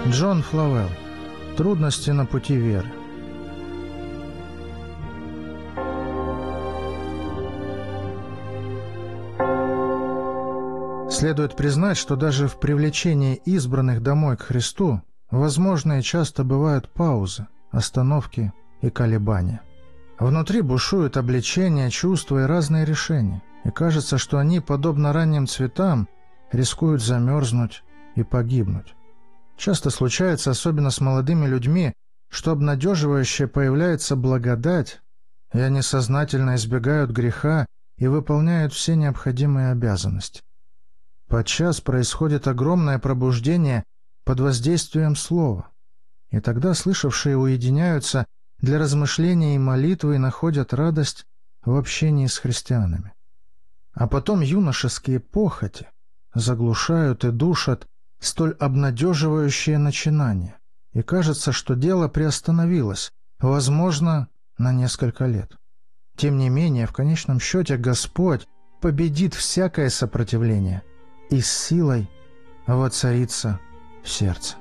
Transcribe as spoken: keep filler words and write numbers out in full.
Джон Флавелл. Трудности на пути веры. Следует признать, что даже в привлечении избранных домой к Христу возможны и часто бывают паузы, остановки и колебания. Внутри бушуют обличения, чувства и разные решения, и кажется, что они, подобно ранним цветам, рискуют замерзнуть и погибнуть. Часто случается, особенно с молодыми людьми, что обнадеживающе появляется благодать, и они сознательно избегают греха и выполняют все необходимые обязанности. Подчас происходит огромное пробуждение под воздействием слова, и тогда слышавшие уединяются для размышления и молитвы и находят радость в общении с христианами. А потом юношеские похоти заглушают и душат столь обнадеживающее начинание, и кажется, что дело приостановилось, возможно, на несколько лет. Тем не менее, в конечном счете Господь победит всякое сопротивление и с силой воцарится в сердце.